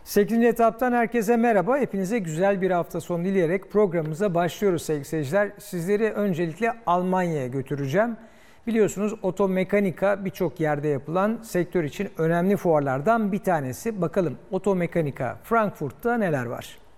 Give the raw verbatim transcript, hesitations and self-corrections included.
sekizinci etaptan herkese merhaba. Hepinize güzel bir hafta sonu dileyerek programımıza başlıyoruz sevgili seyirciler. Sizleri öncelikle Almanya'ya götüreceğim. Biliyorsunuz otomekanika birçok yerde yapılan sektör için önemli fuarlardan bir tanesi. Bakalım otomekanika Frankfurt'ta neler var?